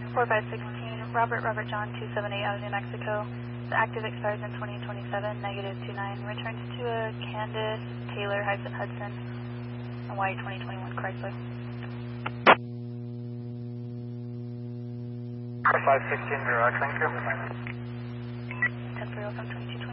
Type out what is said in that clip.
4516, Robert John 278 out of New Mexico. The active expires in 2027, -29. Returns to a Candace Taylor Hudson, a white 2021 Chrysler. 4516, direct, thank you. 10 for welcome, 2220.